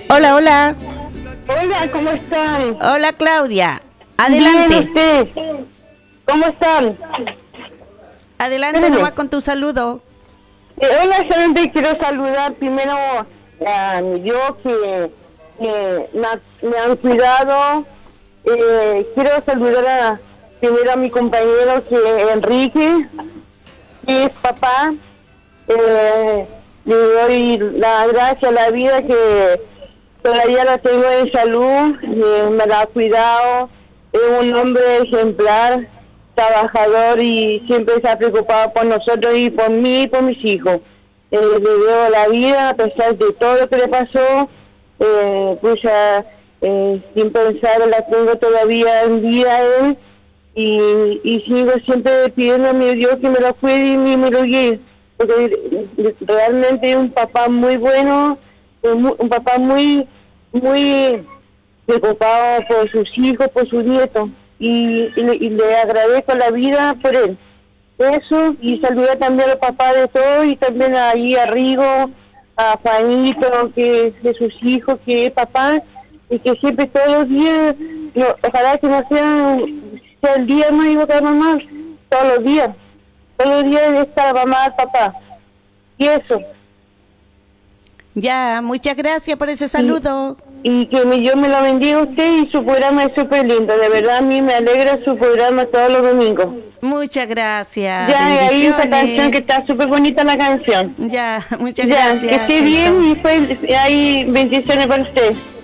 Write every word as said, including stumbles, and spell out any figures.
Hola, hola. Hola, ¿cómo están? Hola, Claudia. Adelante. Bien, ¿ustedes? ¿Cómo están? Adelante Espérame. nomás con tu saludo. Eh, hola, solamente quiero saludar primero a mi Dios que, que me, ha- me han cuidado. Eh, quiero saludar a, primero a mi compañero que Enrique, que es papá. Eh, le doy la gracia a la vida que todavía la tengo en salud, eh, me la ha cuidado, es un hombre ejemplar, trabajador y siempre se ha preocupado por nosotros y por mí y por mis hijos. Eh, le debo la vida a pesar de todo lo que le pasó, eh, pues ya, eh, sin pensar la tengo todavía en vida a él y, y sigo siempre pidiendo a mi Dios que me lo cuide y me, me lo guíe, porque realmente es un papá muy bueno, un, mu- un papá muy, muy preocupado por sus hijos, por sus nietos, y, y, le, y le agradezco la vida por él. Eso, y saludar también a los papás de todos, y también ahí a Rigo, a Juanito, que es de sus hijos, que es papá, y que siempre todos los días, no, ojalá que no sea, sea el día más igual que la mamá, todos los días, todos los días está la mamá, el papá, y eso. Ya, muchas gracias por ese Y, saludo. y que mi Dios me lo bendiga a usted, y su programa es súper lindo, de verdad a mí me alegra su programa todos los domingos. Muchas gracias. Ya, y ahí esa canción que Bendiciones. está súper bonita la canción. Ya, muchas Ya, que gracias. esté bien Chaito. y pues ahí bendiciones para usted.